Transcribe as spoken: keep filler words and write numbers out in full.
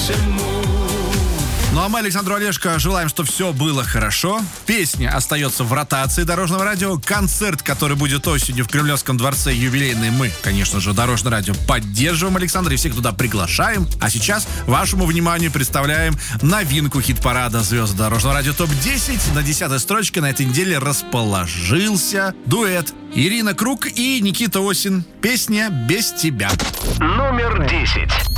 всему. Ну а мы Александру Олешко желаем, чтобы все было хорошо. Песня остается в ротации Дорожного радио. Концерт, который будет осенью в Кремлевском дворце, юбилейный, мы, конечно же, Дорожное радио поддерживаем, Александр, и всех туда приглашаем. А сейчас вашему вниманию представляем новинку хит-парада «Звезды Дорожного радио ТОП десять». На десятой строчке на этой неделе расположился дуэт Ирина Круг и Никита Осин. Песня «Без тебя». Номер десять.